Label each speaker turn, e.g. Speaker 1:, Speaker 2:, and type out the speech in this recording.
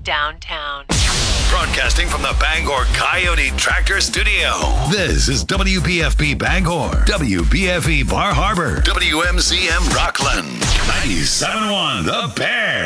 Speaker 1: downtown.
Speaker 2: Broadcasting from the Bangor Coyote Tractor Studio. This is WPFB Bangor, WBFE Bar Harbor, WMCM Rockland, 97.1 The Bear.